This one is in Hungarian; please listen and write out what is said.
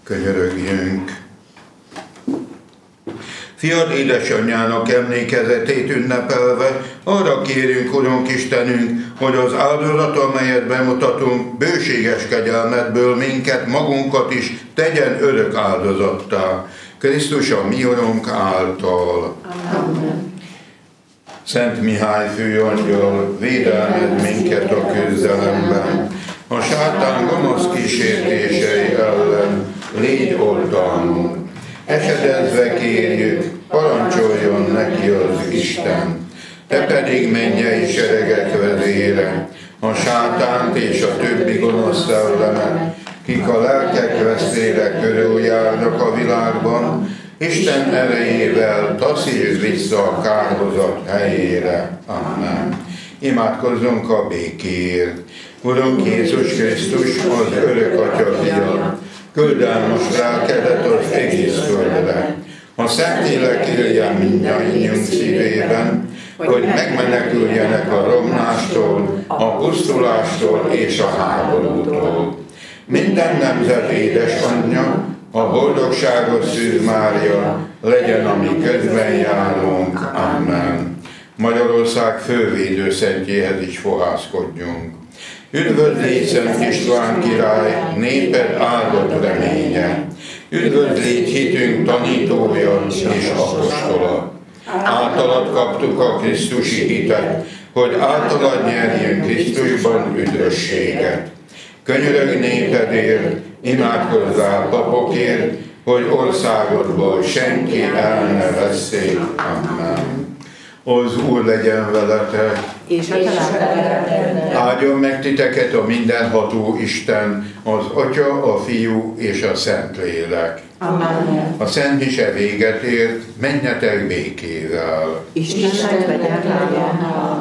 Könyörögjünk. Fiad édesanyjának emlékezetét ünnepelve arra kérünk, Urunk Istenünk, hogy az áldozat, amelyet bemutatunk, bőséges kegyelmedből minket, magunkat is tegyen örök áldozattá. Krisztus a mi Urunk által. Amen. Szent Mihály főangyal, védelmez minket a küzdelemben. A sátán gonosz kísértései ellen légy oltalmunk. Esedezve kérjük, parancsoljon neki az Isten. Te pedig mennyei seregek vezére, a sátánt és a többi gonosz szellemet, kik a lelkek veszélyre körüljárnak a világban, Isten erejével taszítsd vissza a kárhozat helyére. Amen. Imádkozzunk a békéért. Urunk Jézus Krisztus, az örök Atya fiad, küld el most lelkedet az egész földre. A Szentlélek éljen mindnyájunk szívében, hogy megmeneküljenek a romlástól, a pusztulástól és a háborútól. Minden nemzet édesanyja, a boldogságos Szűz Mária legyen a mi közben járunk. Amen. Magyarország fővédőszentjéhez is fohászkodjunk. Üdvözlégy Szent István király, néped áldott reménye. Üdvözlégy hitünk tanítója és apostola. Általad kaptuk a krisztusi hitet, hogy általad nyerjünk Krisztusban üdvösséget. Könyörög népedért, imádkozzál papokért, hogy országodból senki el ne vesszék. Amen. Az Úr legyen veletek, és a te áldjon meg titeket a mindenható Isten, az Atya, a Fiú és a Szentlélek. Amen. A Szent Mise véget ért, menjetek békével. Isten legyen.